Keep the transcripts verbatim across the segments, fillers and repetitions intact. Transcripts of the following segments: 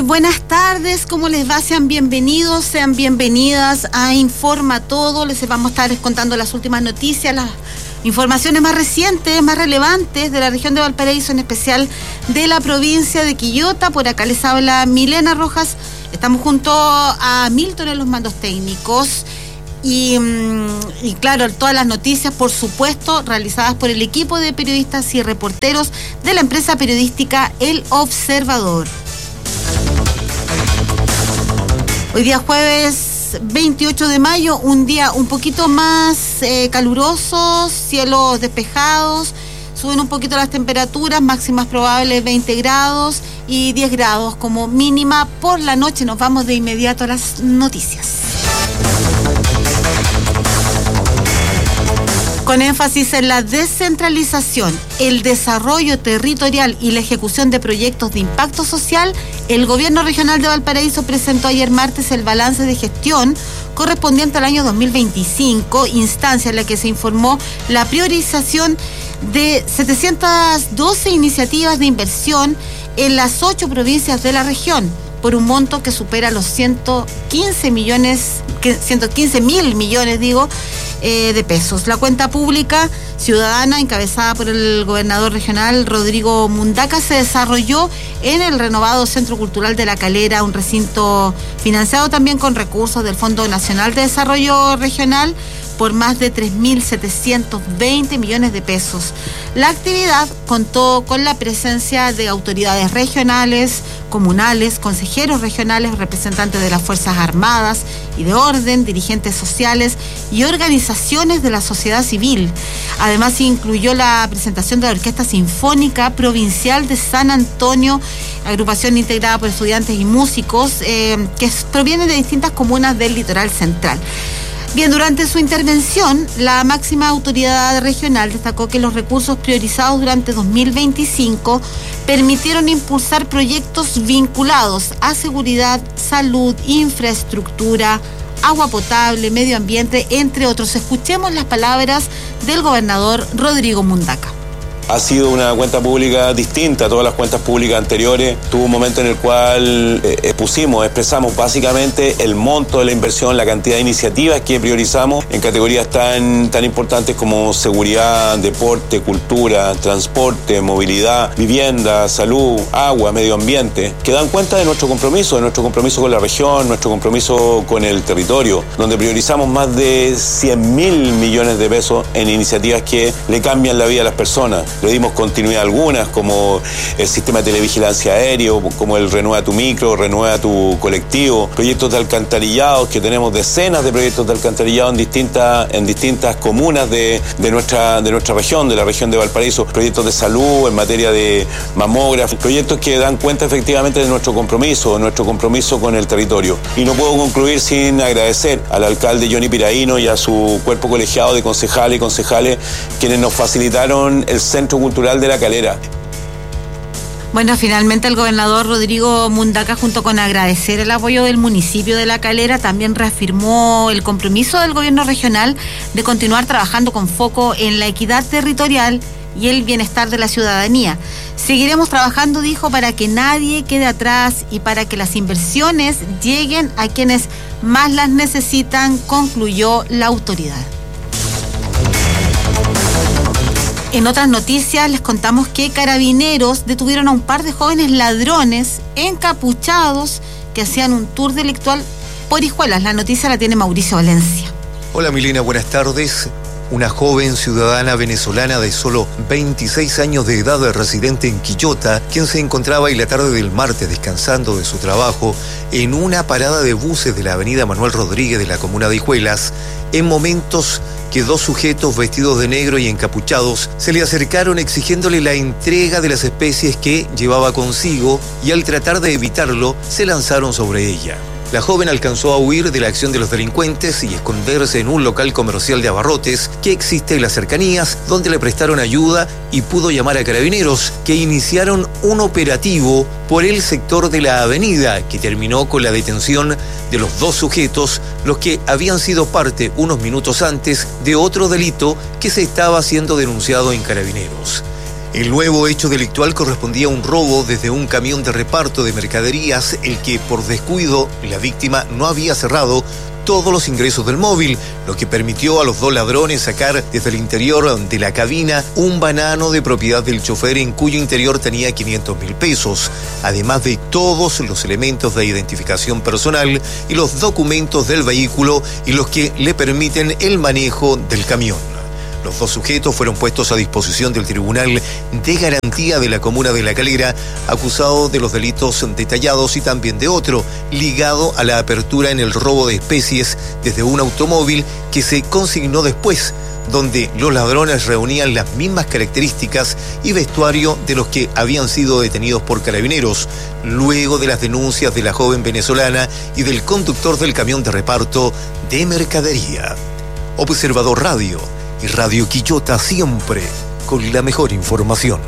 buenas tardes, ¿cómo les va? Sean bienvenidos, sean bienvenidas a Informa Todo. Les vamos a estar contando las últimas noticias, las informaciones más recientes, más relevantes de la región de Valparaíso, en especial de la provincia de Quillota. Por acá les habla Milena Rojas. Estamos junto a Milton en los mandos técnicos. Y, y claro, todas las noticias, por supuesto, realizadas por el equipo de periodistas y reporteros de la empresa periodística El Observador. Hoy día jueves veintiocho de mayo, un día un poquito más eh, caluroso, cielos despejados, suben un poquito las temperaturas, máximas probables veinte grados y diez grados como mínima. Por la noche nos vamos de inmediato a las noticias. Con énfasis en la descentralización, el desarrollo territorial y la ejecución de proyectos de impacto social, el Gobierno Regional de Valparaíso presentó ayer martes el balance de gestión correspondiente al año dos mil veinticinco, instancia en la que se informó la priorización de setecientas doce iniciativas de inversión en las ocho provincias de la región, por un monto que supera los ciento quince millones, ciento quince mil millones, digo, eh, de pesos. La cuenta pública ciudadana, encabezada por el gobernador regional Rodrigo Mundaca, se desarrolló en el renovado Centro Cultural de La Calera, un recinto financiado también con recursos del Fondo Nacional de Desarrollo Regional por más de tres mil setecientos veinte millones de pesos. La actividad contó con la presencia de autoridades regionales, comunales, consejeros regionales, representantes de las Fuerzas Armadas y de Orden, dirigentes sociales y organizaciones de la sociedad civil. Además, incluyó la presentación de la Orquesta Sinfónica Provincial de San Antonio, agrupación integrada por estudiantes y músicos eh, que provienen de distintas comunas del litoral central. Bien, durante su intervención, la máxima autoridad regional destacó que los recursos priorizados durante dos mil veinticinco permitieron impulsar proyectos vinculados a seguridad, salud, infraestructura, agua potable, medio ambiente, entre otros. Escuchemos las palabras del gobernador Rodrigo Mundaca. Ha sido una cuenta pública distinta a todas las cuentas públicas anteriores. Tuvo un momento en el cual eh, expusimos, expresamos básicamente el monto de la inversión, la cantidad de iniciativas que priorizamos en categorías tan, tan importantes como seguridad, deporte, cultura, transporte, movilidad, vivienda, salud, agua, medio ambiente, que dan cuenta de nuestro compromiso, de nuestro compromiso con la región, nuestro compromiso con el territorio, donde priorizamos más de cien mil millones de pesos en iniciativas que le cambian la vida a las personas. Le dimos continuidad a algunas, como el sistema de televigilancia aéreo, como el Renueva tu Micro, Renueva tu Colectivo, proyectos de alcantarillado, que tenemos decenas de proyectos de alcantarillado en distintas, en distintas comunas de, de, nuestra, de nuestra región, de la región de Valparaíso, proyectos de salud en materia de mamógrafos, proyectos que dan cuenta efectivamente de nuestro compromiso, de nuestro compromiso con el territorio. Y no puedo concluir sin agradecer al alcalde Johnny Piraíno y a su cuerpo colegiado de concejales y concejales, quienes nos facilitaron el Centro Cultural de La Calera. Bueno, finalmente el gobernador Rodrigo Mundaca, junto con agradecer el apoyo del municipio de La Calera, también reafirmó el compromiso del gobierno regional de continuar trabajando con foco en la equidad territorial y el bienestar de la ciudadanía. Seguiremos trabajando, dijo, para que nadie quede atrás y para que las inversiones lleguen a quienes más las necesitan, concluyó la autoridad. En otras noticias les contamos que carabineros detuvieron a un par de jóvenes ladrones encapuchados que hacían un tour delictual por Hijuelas. La noticia la tiene Mauricio Valencia. Hola Milena, buenas tardes. Una joven ciudadana venezolana de solo veintiséis años de edad, residente en Quillota, quien se encontraba en la tarde del martes descansando de su trabajo en una parada de buses de la avenida Manuel Rodríguez de la comuna de Hijuelas, en momentos que dos sujetos vestidos de negro y encapuchados se le acercaron exigiéndole la entrega de las especies que llevaba consigo, y al tratar de evitarlo se lanzaron sobre ella. La joven alcanzó a huir de la acción de los delincuentes y esconderse en un local comercial de abarrotes que existe en las cercanías, donde le prestaron ayuda y pudo llamar a carabineros, que iniciaron un operativo por el sector de la avenida, que terminó con la detención de los dos sujetos, los que habían sido parte unos minutos antes de otro delito que se estaba siendo denunciado en Carabineros. El nuevo hecho delictual correspondía a un robo desde un camión de reparto de mercaderías, el que por descuido la víctima no había cerrado todos los ingresos del móvil, lo que permitió a los dos ladrones sacar desde el interior de la cabina un banano de propiedad del chofer en cuyo interior tenía quinientos mil pesos, además de todos los elementos de identificación personal y los documentos del vehículo y los que le permiten el manejo del camión. Los dos sujetos fueron puestos a disposición del Tribunal de Garantía de la Comuna de La Calera, acusados de los delitos detallados y también de otro, ligado a la apertura en el robo de especies desde un automóvil que se consignó después, donde los ladrones reunían las mismas características y vestuario de los que habían sido detenidos por carabineros, luego de las denuncias de la joven venezolana y del conductor del camión de reparto de mercadería. Observador Radio y Radio Quillota, siempre con la mejor información.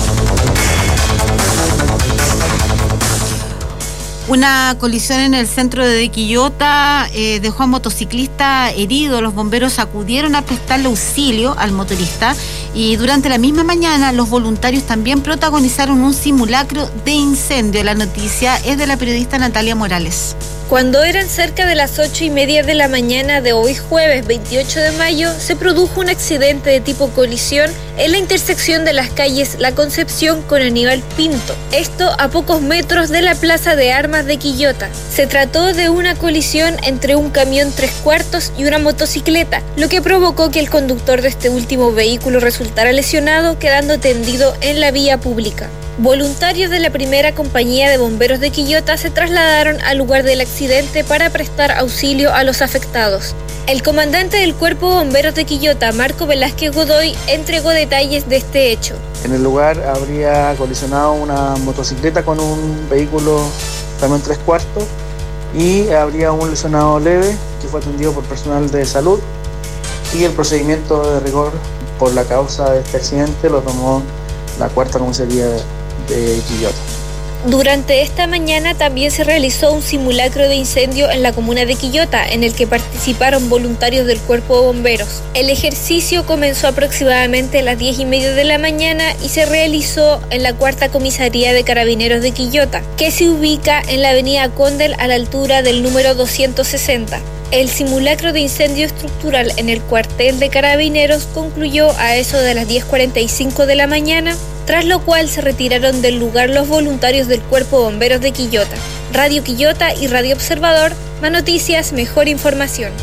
Una colisión en el centro de Quillota eh, dejó a un motociclista herido. Los bomberos acudieron a prestarle auxilio al motorista y durante la misma mañana los voluntarios también protagonizaron un simulacro de incendio. La noticia es de la periodista Natalia Morales. Cuando eran cerca de las ocho y media de la mañana de hoy jueves veintiocho de mayo, se produjo un accidente de tipo colisión en la intersección de las calles La Concepción con Aníbal Pinto. Esto a pocos metros de la Plaza de Armas de Quillota. Se trató de una colisión entre un camión tres cuartos y una motocicleta, lo que provocó que el conductor de este último vehículo resultara lesionado, quedando tendido en la vía pública. Voluntarios de la primera compañía de bomberos de Quillota se trasladaron al lugar del accidente para prestar auxilio a los afectados. El comandante del Cuerpo de Bomberos de Quillota, Marco Velázquez Godoy, entregó detalles de este hecho. En el lugar habría colisionado una motocicleta con un vehículo también tres cuartos y habría un lesionado leve que fue atendido por personal de salud, y el procedimiento de rigor por la causa de este accidente lo tomó la cuarta comisaría de de Quillota. Durante esta mañana también se realizó un simulacro de incendio en la comuna de Quillota, en el que participaron voluntarios del Cuerpo de Bomberos. El ejercicio comenzó aproximadamente a las diez y media de la mañana y se realizó en la cuarta comisaría de Carabineros de Quillota, que se ubica en la avenida Condel a la altura del número doscientos sesenta. El simulacro de incendio estructural en el cuartel de Carabineros concluyó a eso de las diez cuarenta y cinco de la mañana, tras lo cual se retiraron del lugar los voluntarios del Cuerpo de Bomberos de Quillota. Radio Quillota y Radio Observador, más noticias, mejor información.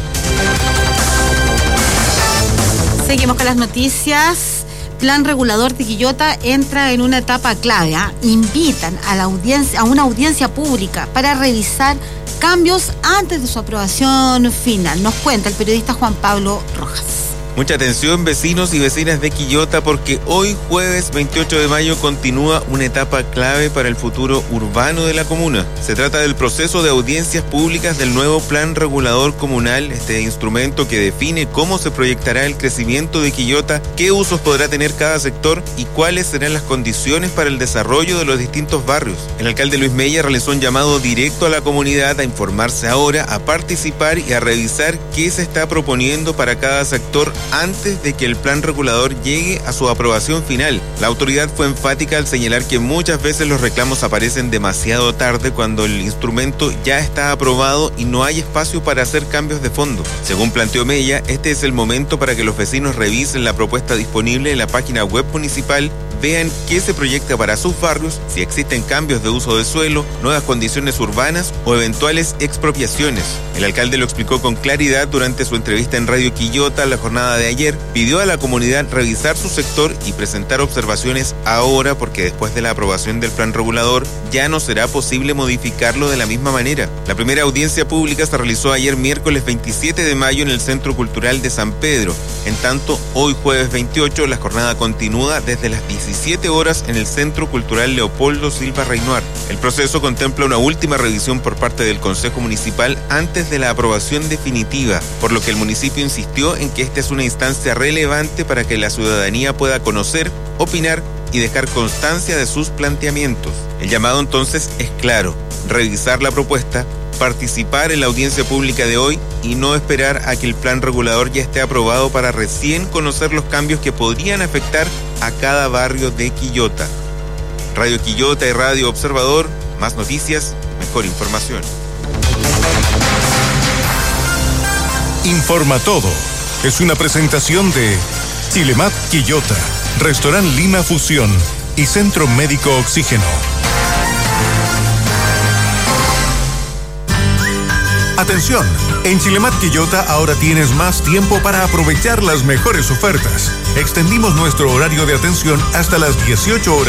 Seguimos con las noticias. Plan regulador de Quillota entra en una etapa clave. ¿eh? Invitan a, la audiencia, a una audiencia pública para revisar cambios antes de su aprobación final. Nos cuenta el periodista Juan Pablo Rojas. Mucha atención, vecinos y vecinas de Quillota, porque hoy jueves veintiocho de mayo continúa una etapa clave para el futuro urbano de la comuna. Se trata del proceso de audiencias públicas del nuevo Plan Regulador Comunal, este instrumento que define cómo se proyectará el crecimiento de Quillota, qué usos podrá tener cada sector y cuáles serán las condiciones para el desarrollo de los distintos barrios. El alcalde Luis Mella realizó un llamado directo a la comunidad a informarse ahora, a participar y a revisar qué se está proponiendo para cada sector antes de que el plan regulador llegue a su aprobación final. La autoridad fue enfática al señalar que muchas veces los reclamos aparecen demasiado tarde cuando el instrumento ya está aprobado y no hay espacio para hacer cambios de fondo. Según planteó Mella, este es el momento para que los vecinos revisen la propuesta disponible en la página web municipal, vean qué se proyecta para sus barrios, si existen cambios de uso de suelo, nuevas condiciones urbanas o eventuales expropiaciones. El alcalde lo explicó con claridad durante su entrevista en Radio Quillota la jornada de ayer. Pidió a la comunidad revisar su sector y presentar observaciones ahora, porque después de la aprobación del plan regulador ya no será posible modificarlo de la misma manera. La primera audiencia pública se realizó ayer miércoles veintisiete de mayo en el Centro Cultural de San Pedro. En tanto, hoy jueves veintiocho la jornada continúa desde las diecisiete horas en el Centro Cultural Leopoldo Silva Reinoar. El proceso contempla una última revisión por parte del Consejo Municipal antes de la aprobación definitiva, por lo que el municipio insistió en que esta es una instancia relevante para que la ciudadanía pueda conocer, opinar y dejar constancia de sus planteamientos. El llamado entonces es claro: revisar la propuesta, participar en la audiencia pública de hoy y no esperar a que el plan regulador ya esté aprobado para recién conocer los cambios que podrían afectar a cada barrio de Quillota. Radio Quillota y Radio Observador, más noticias, mejor información. Informa Todo es una presentación de Chilemat Quillota, Restaurant Lima Fusión y Centro Médico Oxígeno. Atención, en Chilemat Quillota ahora tienes más tiempo para aprovechar las mejores ofertas. Extendimos nuestro horario de atención hasta las dieciocho horas.